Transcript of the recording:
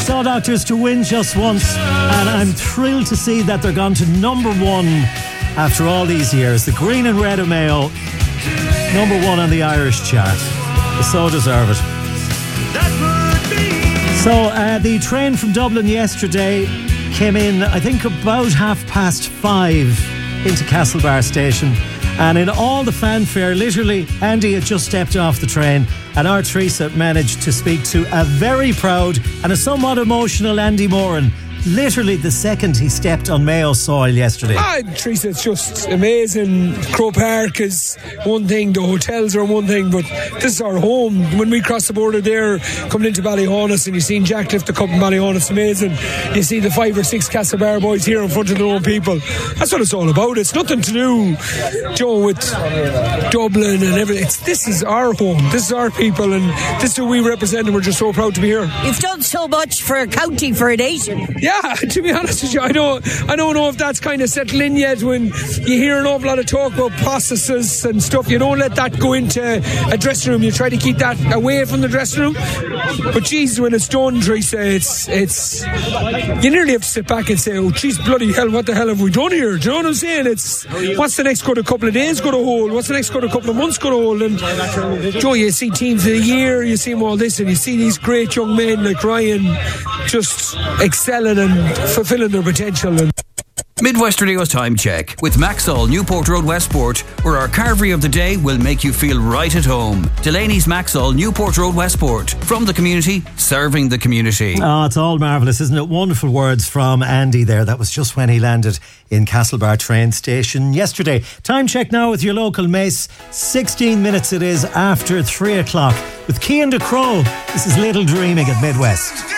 Saw Doctors to win just once, and I'm thrilled to see that they're gone to number one after all these years. The Green and Red of Mayo, number one on the Irish chart. They so deserve it. So the train from Dublin yesterday came in, I think, about 5:30 into Castlebar station. And in all the fanfare, literally, Andy had just stepped off the train, and our Teresa managed to speak to a very proud and a somewhat emotional Andy Moran, literally the second he stepped on Mayo soil yesterday. Teresa, it's just amazing. Croke Park is one thing, the hotels are one thing, but this is our home. When we cross the border there, coming into Ballyhonus, and you seen Jack lift the cup in Ballyhonus, it's amazing. You see the 5 or 6 Castlebar boys here in front of their own people. That's what it's all about. It's nothing to do, Joe, with Dublin and everything. This is our home. This is our people, and this is who we represent, and we're just so proud to be here. You've done so much for a county, for a nation. Yeah, to be honest with you, I don't know if that's kind of settled in yet. When you hear an awful lot of talk about processes and stuff, you don't let that go into a dressing room. You try to keep that away from the dressing room. But geez, when it's done, Teresa, it's you nearly have to sit back and say, oh geez, bloody hell, what the hell have we done here? Do you know what I'm saying? It's what's the next couple of days going to hold? What's the next couple of months going to hold? And Joe, you see teams of the year, you see them all this, and you see these great young men like Ryan just excelling and fulfilling their potential. Midwest Radio's Time Check with Maxall, Newport Road, Westport, where our carvery of the day will make you feel right at home. Delaney's Maxall, Newport Road, Westport. From the community, serving the community. Oh, it's all marvellous, isn't it? Wonderful words from Andy there. That was just when he landed in Castlebar train station yesterday. Time check now with your local Mace. 16 minutes it is after 3 o'clock. With Cian de Crow, this is Little Dreaming at Midwest.